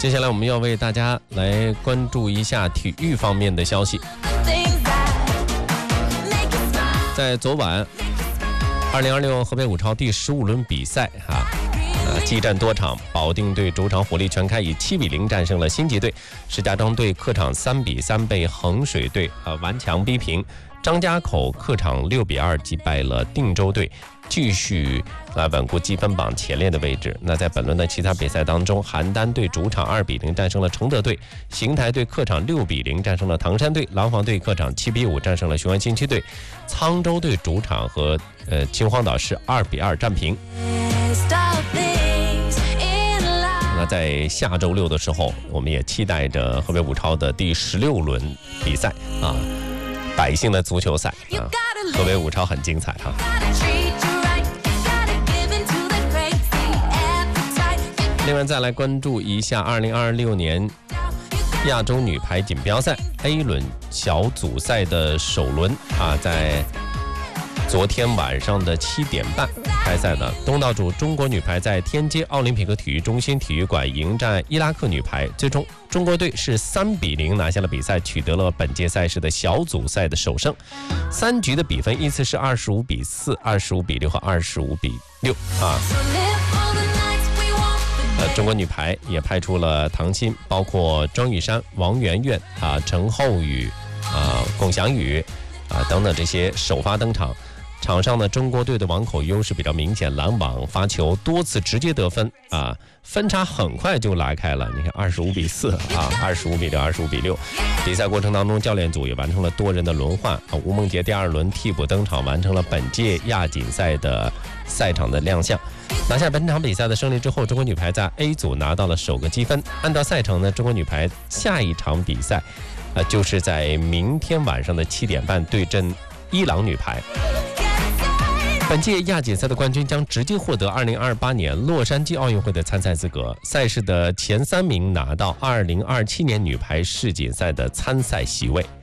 接下来我们要为大家来关注一下体育方面的消息。在昨晚2026河北5超第15轮比赛激战多场，保定队主场火力全开，以7-0战胜了辛集队。石家庄队客场3-3被衡水队顽强逼平。张家口客场6-2击败了定州队，继续稳固积分榜前列的位置。那在本轮的其他比赛当中，邯郸队主场2-0战胜了崇德队，邢台队客场6-0战胜了唐山队，廊坊队客场7-5战胜了雄安新区队，沧州队主场和秦皇岛市2-2战平。那在下周六的时候，我们也期待着河北5超的第16轮比赛百姓的足球赛河北5超很精彩另外再来关注一下2026年亚洲女排锦标赛 A 轮小组赛的首轮在昨天晚上的7点半开赛的。东道主中国女排在天津奥林匹克体育中心体育馆迎战伊拉克女排，最终中国队是3-0拿下了比赛，取得了本届赛事的小组赛的首胜。3局的比分依次是25-4、25-6和25-6中国女排也派出了唐鑫，包括庄玉珊、王媛媛陈厚宇龚翔宇等等这些首发登场。场上的中国队的网口优势比较明显，拦网发球多次直接得分分差很快就拉开了。你看25-4 25-6 25-6。比赛过程当中，教练组也完成了多人的轮换吴梦洁第2轮替补登场，完成了本届亚锦赛的赛场的亮相。拿下本场比赛的胜利之后，中国女排在 A 组拿到了首个积分。按照赛程呢，中国女排下一场比赛就是在明天晚上的7点半对阵伊朗女排。本届亚锦赛的冠军将直接获得2028年洛杉矶奥运会的参赛资格，赛事的前3名拿到2027年女排世锦赛的参赛席位。